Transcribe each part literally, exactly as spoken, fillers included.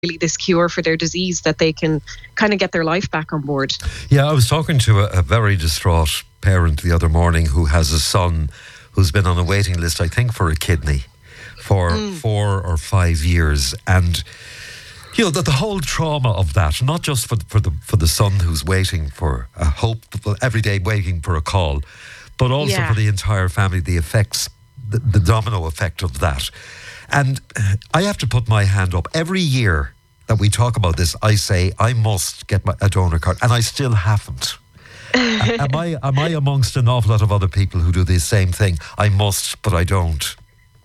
this cure for their disease, that they can kind of get their life back on board. Yeah, I was talking to a, a very distraught parent the other morning who has a son who's been on a waiting list, I think, for a kidney for mm. four or five years. And, you know, the, the whole trauma of that, not just for the, for the for the son who's waiting for a hope, every day waiting for a call, but also yeah. for the entire family, the effects, the, the domino effect of that. And I have to put my hand up. Every year that we talk about this, I say, I must get my, a donor card, and I still haven't. am I am I amongst an awful lot of other people who do the same thing? I must, but I don't.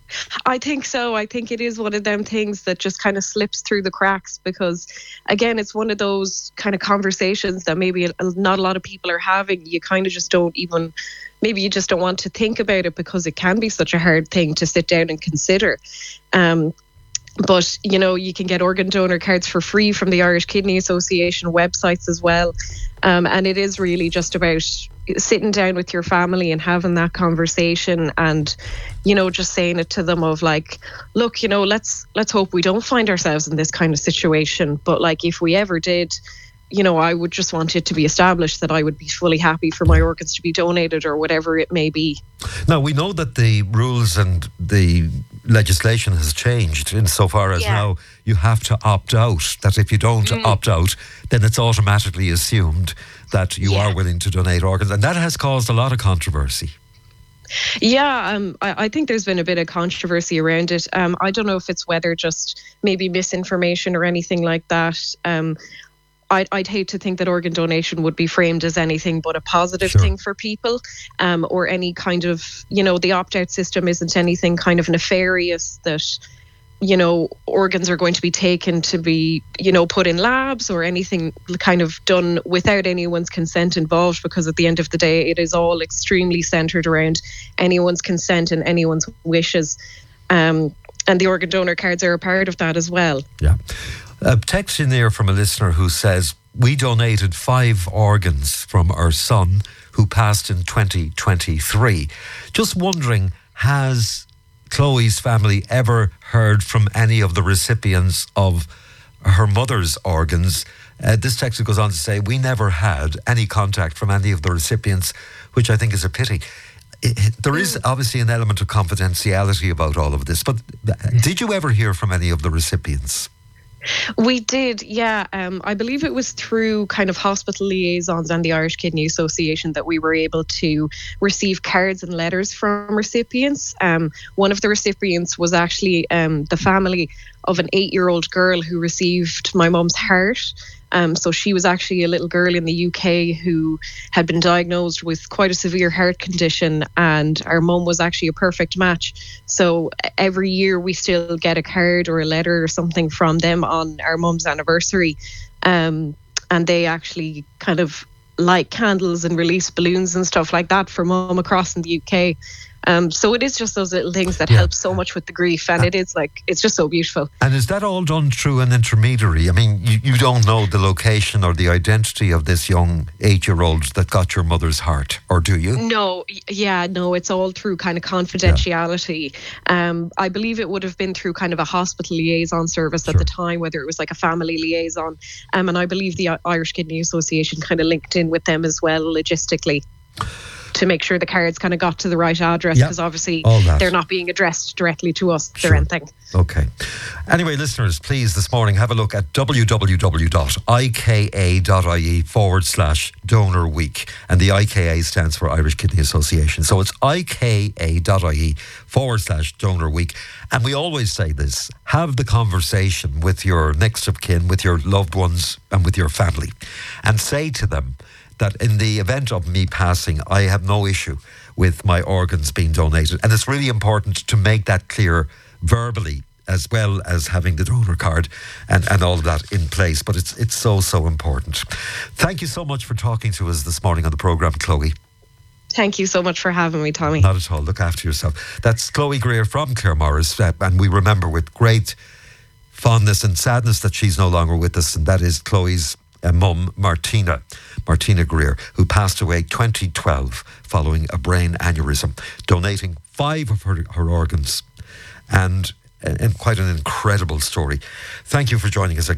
I think so. I think it is one of them things that just kind of slips through the cracks, because, again, it's one of those kind of conversations that maybe not a lot of people are having. You kind of just don't even, maybe you just don't want to think about it, because it can be such a hard thing to sit down and consider. Um, But, you know, you can get organ donor cards for free from the Irish Kidney Association websites as well. Um, and it is really just about sitting down with your family and having that conversation and, you know, just saying it to them of like, look, you know, let's let's hope we don't find ourselves in this kind of situation. But like, if we ever did, you know, I would just want it to be established that I would be fully happy for my organs to be donated or whatever it may be. Now, we know that the rules and the legislation has changed insofar as yeah. now you have to opt out, that if you don't mm. opt out, then it's automatically assumed that you yeah. are willing to donate organs. And that has caused a lot of controversy. Yeah, um, I, I think there's been a bit of controversy around it. Um, I don't know if it's whether just maybe misinformation or anything like that. Um, I'd, I'd hate to think that organ donation would be framed as anything but a positive sure. thing for people, um, or any kind of, you know, the opt-out system isn't anything kind of nefarious that, you know, organs are going to be taken to be, you know, put in labs or anything kind of done without anyone's consent involved, because at the end of the day, it is all extremely centred around anyone's consent and anyone's wishes. Um, and the organ donor cards are a part of that as well. Yeah. A text in there from a listener who says, we donated five organs from our son who passed in twenty twenty-three. Just wondering, has Chloe's family ever heard from any of the recipients of her mother's organs? Uh, this text goes on to say, we never had any contact from any of the recipients, which I think is a pity. It, it, there is obviously an element of confidentiality about all of this, but did you ever hear from any of the recipients? We did, yeah. Um, I believe it was through kind of hospital liaisons and the Irish Kidney Association that we were able to receive cards and letters from recipients. Um, one of the recipients was actually um, the family of an eight-year-old girl who received my mum's heart. Um, so she was actually a little girl in the U K who had been diagnosed with quite a severe heart condition, and our mum was actually a perfect match. So every year we still get a card or a letter or something from them on our mum's anniversary. Um, and they actually kind of light candles and release balloons and stuff like that for mum across in the U K. Um, so it is just those little things that yeah. help so much with the grief, and it is like, it's just so beautiful. And is that all done through an intermediary? I mean, you, you don't know the location or the identity of this young eight-year-old that got your mother's heart, or do you? No, yeah, no, it's all through kind of confidentiality. Yeah. Um, I believe it would have been through kind of a hospital liaison service sure. at the time, whether it was like a family liaison. Um, and I believe the Irish Kidney Association kind of linked in with them as well logistically, to make sure the cards kind of got to the right address, because yep. obviously they're not being addressed directly to us sure. or anything. Okay. Anyway, listeners, please this morning have a look at www.ika.ie forward slash donor week. And the I K A stands for Irish Kidney Association. So it's ika.ie forward slash donor week. And we always say this, have the conversation with your next of kin, with your loved ones and with your family, and say to them that in the event of me passing, I have no issue with my organs being donated. And it's really important to make that clear verbally, as well as having the donor card and, and all of that in place. But it's it's so, so important. Thank you so much for talking to us this morning on the programme, Chloe. Thank you so much for having me, Tommy. Not at all. Look after yourself. That's Chloe Greer from Claremorris, uh, and we remember with great fondness and sadness that she's no longer with us, and that is Chloe's uh, mum, Martina, Martina Greer, who passed away twenty twelve following a brain aneurysm, donating five of her, her organs. And and quite an incredible story. Thank you for joining us.